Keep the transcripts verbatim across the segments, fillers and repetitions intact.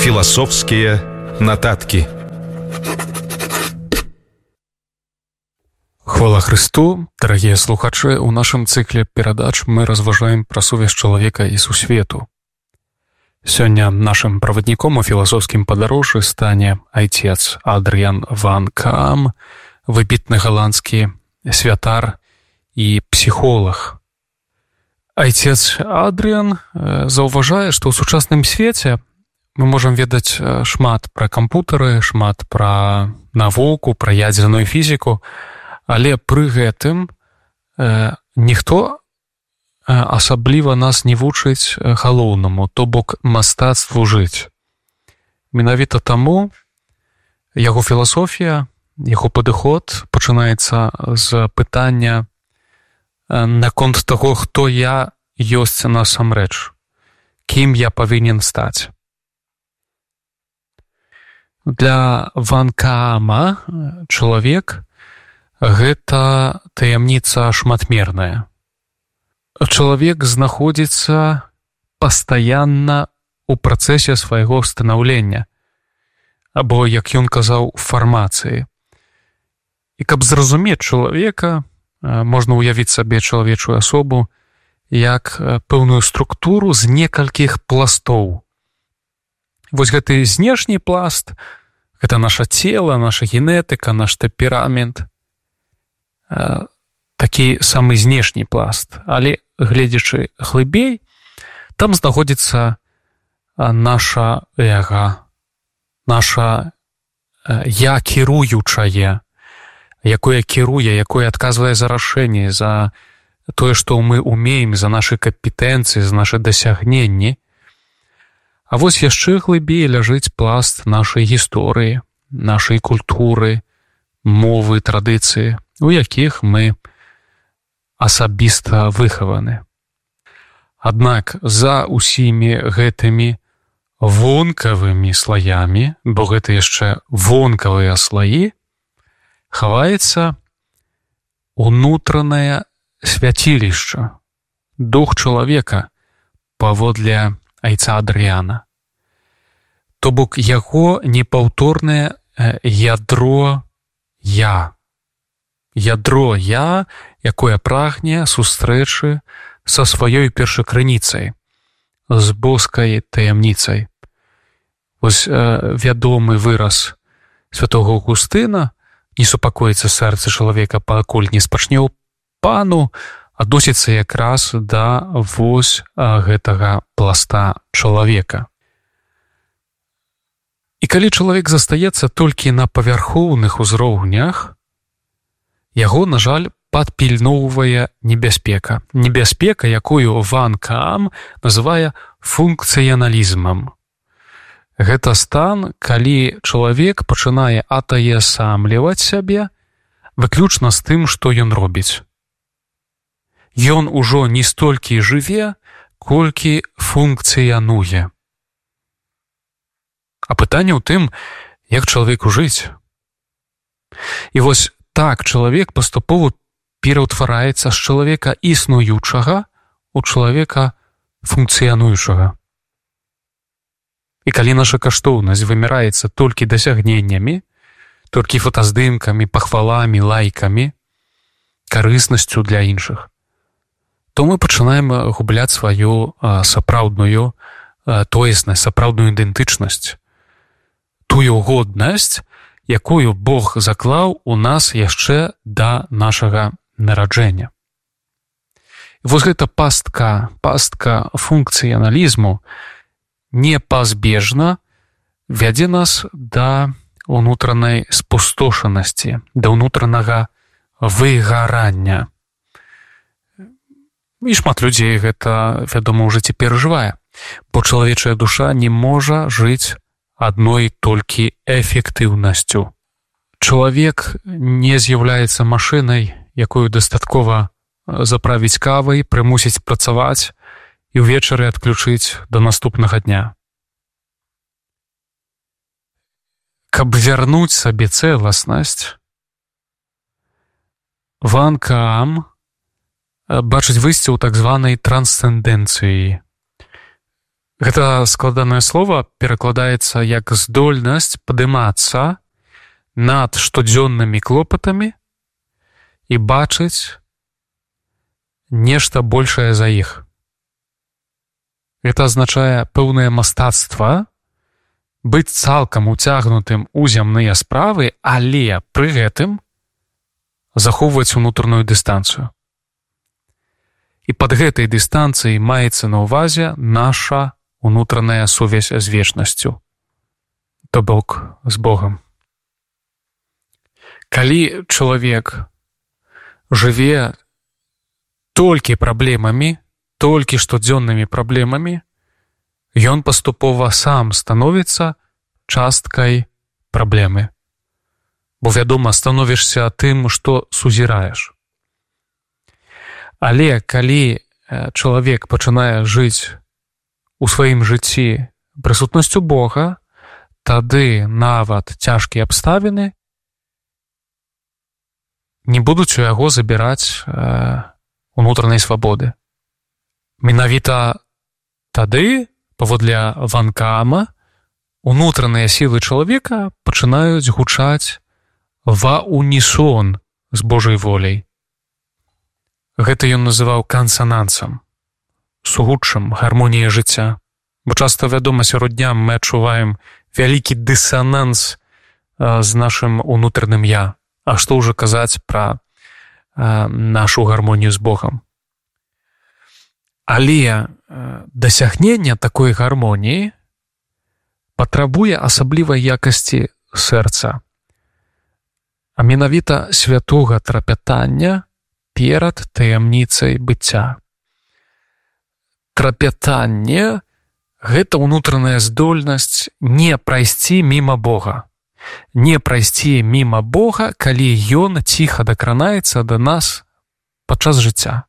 Філасофскія нататкі. Хвала Христу, дарагія слухачы, у нашым цыкле перадач мы разважаем пра сувязь чалавека і сусвету. Сёння нашым правадніком у філасофскім падарожжы стане айцец Адрыян ван Каам, выбітны галандскі святар і псіхолог. Айцец Адрыян заўважае, што ў сучасным свеце мы можам ведаць шмат пра кампутары, шмат пра навуку, пра ядзерную фізіку, але пры гэтым э, ніхто э, асабліва нас не вучыць галоўнаму, то бок мастацтву жыць. Менавіта таму яго філасофія, яго падыход пачынаецца з пытання э, наконт таго, хто я ёсць насамрэч, кім я павінен стаць. Для ван Каама чалавек гэта таямніца шматмерная. Чалавек знаходзіцца пастаянна ў працэсе свайго станаўлення, або, як ён казаў, фармацыі. І каб зразумець чалавека, можна ўявіць сабе чалавечую асобу як пэўную структуру з некалькіх пластоў. Вось гэты знешні пласт, гэта наша цела, наша генетыка, наш тэмперамент, такі самы знешні пласт, але гледзячы глыбей, там знаходзіцца наша эга, наша я кіруючае, якое кіруе, якое адказвае за рашэнне, за тое, што мы умеем, за нашы кампетэнцыі, за нашы дасягненні. А вось яшчэ глыбей ляжыць пласт нашай гісторыі, нашай культуры, мовы, традыцыі, у якіх мы асабіста выхаваны. Аднак за усімі гэтымі вонкавымі слаямі, бо гэта яшчэ вонкавыя слаі, хаваецца унутранае свяцілішча, дух чалавека паводле айца Адрыяна. То бок яго непаўторнае ядро я. Ядро я, якое прагне сустрэчы са сваёй першакрыніцай, з боскай таямніцай. Вось э, вядомы выраз святого Аўгустына «Не супакоіцца сэрца чалавека, пакуль не спачне ў пану», адносіцца якраз да вось гэтага пласта чалавека. І калі чалавек застаецца толькі на павярхоўных узроўнях, яго, на жаль, падпільноўвае небяспека. Небяспека, якую ван Каам называе функцыяналізмам. Гэта стан, калі чалавек пачынае атаясамліваць сябе выключна з тым, што ён робіць. Ён ужо не столькі жыве, колькі функцыянуе. А пытанне ў тым, як чалавеку жыць. І вось так чалавек паступова пераўтвараецца з чалавека існуючага ў чалавека функцыянуючага. І калі наша каштоўнасць вымяраецца толькі дасягненнямі, толькі фотаздымкамі, пахваламі, лайкамі, карыснасцю для іншых, то мы пачынаем губляць сваю а, сапраўдную а, тоеснасць, сапраўдную ідэнтычнасць, тую годнасць, якую Бог заклаў у нас яшчэ да нашага нараджэння. І вось гэта пастка, пастка функцыяналізму непазбежна вядзе нас да ўнутранай спустошанасці, да ўнутранага выгарання. І шмат людзей гэта, вядома, ў жыцці перажывае, бо чалавечая душа не можа жыць адной толькі эфектыўнасцю. Чалавек не з'яўляецца машынай, якую дастаткова заправіць кавай, прымусіць працаваць і ўвечары адключыць да наступнага дня. Каб вярнуць сабе цэласнасць, ван Каам бачыць выйсце ў так званай трансцэндэнцыі. Гэта складанае слова перакладаецца як здольнасць падымацца над штодзённымі клопатамі і бачыць нешта большае за іх. Гэта азначае пэўнае мастацтва, быць цалкам уцягнутым у зямныя справы, але пры гэтым захоўваць унутраную дыстанцыю. І пад гэтай дыстанцыяй маецца на ўвазе наша унутраная сувязь з вечнасцю, то бок з Богам. Калі чалавек жыве толькі праблемамі, толькі штодзённымі праблемамі, ён паступова сам становіцца часткай праблемы. Бо, вядома, становішся тым, што сузіраеш. Але калі чалавек пачынае жыць у сваім жыцці прысутнасцю Бога, тады нават цяжкія абставіны не будуць у яго забіраць э, унутранай свабоды. Менавіта тады, паводле Ван Каама, унутраныя сілы чалавека пачынаюць гучаць ва унісон з Божай воляй. Гэта ён называў кансанансам, сугуччам гармоніі жыцця. Бо часта, вядома, сярод дня мы адчуваем вялікі дысананс э, з нашым унутраным «я». А што ўжо казаць пра э, нашу гармонію з Богам. Але э, дасягнення такой гармоніі патрабуе асаблівай якасці сэрца, а менавіта святога трапятання перад таямніцай быцця. Трапятанне – гэта ўнутраная здольнасць не прайсці міма Бога. Не прайсці міма Бога, калі ён ціха дакранаецца да нас падчас жыцця.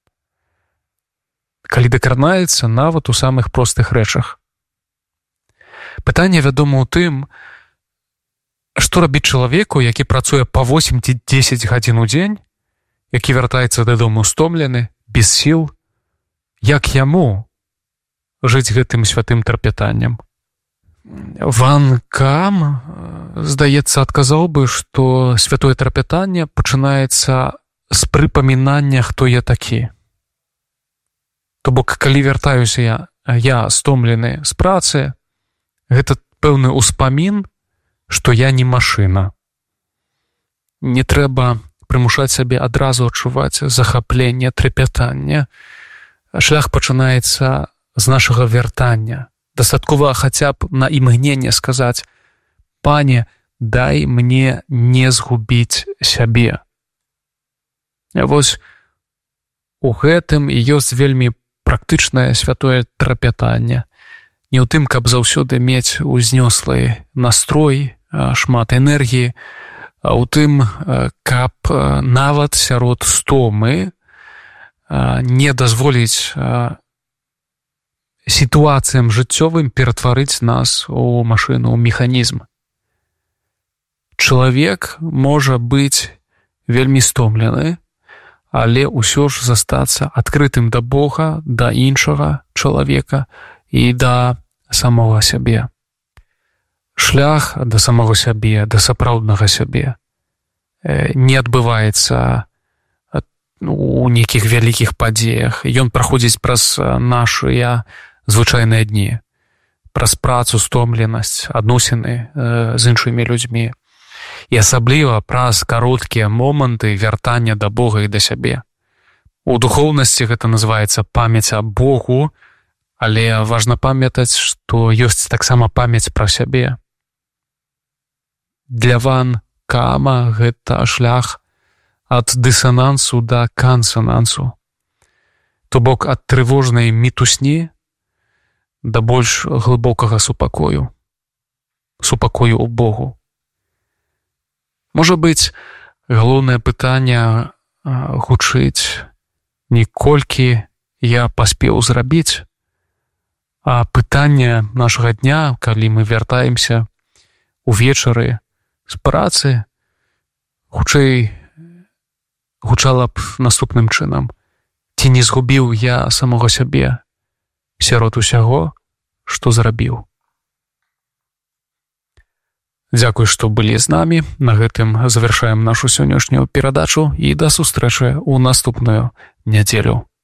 Калі дакранаецца нават у самых простых рэчах. Пытанне, вядома, у тым, што рабіць чалавеку, які працуе па восем ці дзесяць гадзін у дзень, які вяртаецца дадому стомлены, без сіл, як яму жыць гэтым святым трапятаннем. Ван Каам, здаецца, адказаў бы, што святое трапятанне пачынаецца з прыпамінання, хто я такі. То бок, калі вяртаюся я, я стомлены з працы, гэта пэўны ўспамін, што я не машына. Не трэба прымушаць сабе адразу адчуваць захапленне, трапятання. Шлях пачынаецца з нашага вяртання. Дастаткова хаця б на імгненне сказаць: «Пане, дай мне не згубіць сябе». Вось у гэтым і ёсць вельмі практычнае святое трапятанне. Не ў тым, каб заўсёды мець узнёслы настрой, шмат энергіі, а ў тым, каб нават сярод стомы не дазволіць сітуацыям жыццёвым ператварыць нас у машыну, у механізм. Чалавек можа быць вельмі стомлены, але ўсё ж застацца адкрытым да Бога, да іншага чалавека і да самога сябе. Шлях да самога сябе, да сапраўднага сябе не адбываецца у нейкіх вялікіх падзеях. Ён праходзіць праз нашыя звычайныя дні, праз працу, стомленасць, адносіны з іншымі людзьмі. І асабліва праз кароткія моманты вяртання да Бога і да сябе. У духоўнасці гэта называецца памяць аб Богу, але важна памятаць, што ёсць таксама памяць пра сябе. Для Ван Каама гэта шлях ад дысанансу да кансанансу, то бок ад трывожнай мітусні да больш глыбокага супакою, супакою ў Богу. Можа быць, галоўнае пытанне гучыць не колькі я паспеў зрабіць, а пытанне нашага дня, калі мы вяртаемся увечары з працы, хутчэй гучала б наступным чынам: ці не згубіў я самога сябе сярод усяго, што зрабіў. Дзякуй, што былі з намі. На гэтым завяршаем нашу сённяшнюю перадачу і да сустрэчы ў наступную нядзелю.